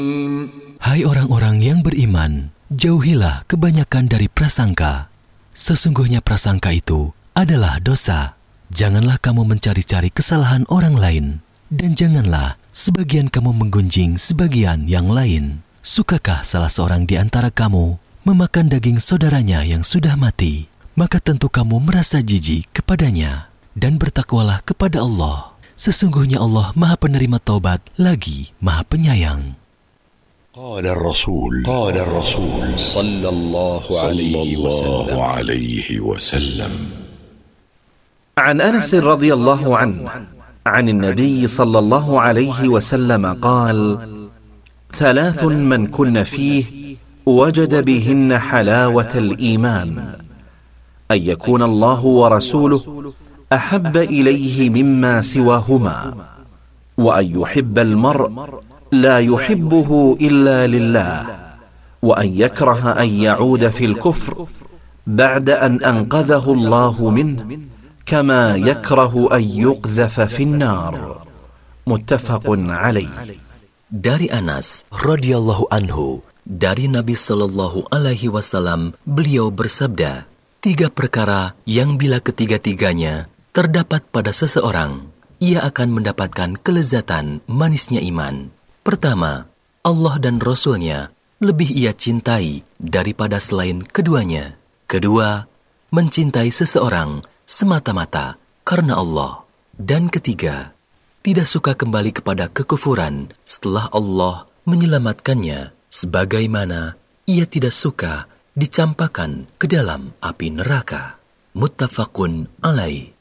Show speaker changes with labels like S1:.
S1: Hai orang-orang yang beriman, jauhilah kebanyakan dari prasangka. Sesungguhnya prasangka itu adalah dosa. Janganlah kamu mencari-cari kesalahan orang lain, dan janganlah sebagian kamu menggunjing sebagian yang lain. Sukakah salah seorang di antara kamu memakan daging saudaranya yang sudah mati? Maka tentu kamu merasa jijik kepadanya, dan bertakwalah kepada Allah. Sesungguhnya Allah Maha Penerima Taubat lagi Maha Penyayang.
S2: قال الرسول
S3: صلى الله عليه وسلم
S4: عن أنس رضي الله عنه عن النبي صلى الله عليه وسلم قال: ثلاث من كن فيه وجد بهن حلاوة الإيمان: أن يكون الله ورسوله أحب إليه مما سواهما، وأن يحب المرء لا يحبه إلا لله، وأن يكره أن يعود في الكفر بعد أن أنقذه الله منه كما يكره أن يقذف في النار. متفق عليه.
S1: Dari Anas radhiyallahu anhu, dari Nabi sallallahu alaihi wasallam, beliau bersabda, 3 perkara yang bila ketiga-tiganya terdapat pada seseorang, ia akan mendapatkan kelezatan manisnya iman. Pertama, Allah dan Rasul-Nya lebih ia cintai daripada selain keduanya. Kedua, mencintai seseorang semata-mata karena Allah. Dan ketiga, tidak suka kembali kepada kekufuran setelah Allah menyelamatkannya, sebagaimana ia tidak suka dicampakkan ke dalam api neraka. Muttafaqun alaih.